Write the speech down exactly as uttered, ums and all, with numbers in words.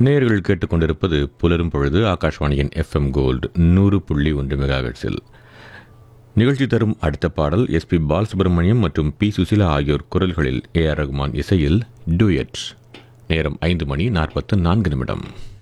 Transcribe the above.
நேயர்கள் கேட்டுக்கொண்டிருப்பது புலரும் பொழுது ஆகாஷ்வாணியின் எஃப்எம் கோல்டு நூறு புள்ளி ஒன்று மெகாஹெர்ட்ஸில். நிகழ்ச்சி தரும் அடுத்த பாடல் எஸ் பி பாலசுப்ரமணியம் மற்றும் பி சுசிலா ஆகியோர் குரல்களில் ஏ ஆர் ரகுமான் இசையில் டூயட். நேரம் ஐந்து மணி நாற்பத்து நான்கு நிமிடம்.